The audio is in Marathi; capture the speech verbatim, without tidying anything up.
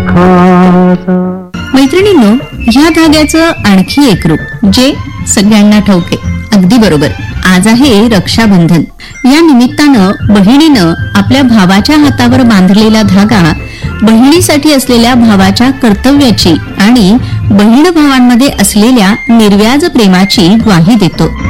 मैत्रिणींनो, ह्या धाग्याचं आणखी एक रूप जे सगळ्यांना ठाऊक आहे. अगदी बरोबर, आज आहे रक्षाबंधन. या निमित्तानं बहिणीनं आपल्या भावाच्या हातावर बांधलेला धागा बहिणीसाठी असलेल्या भावाच्या कर्तव्याची आणि बहीण भावांमध्ये असलेल्या निर्व्याज प्रेमाची ग्वाही देतो.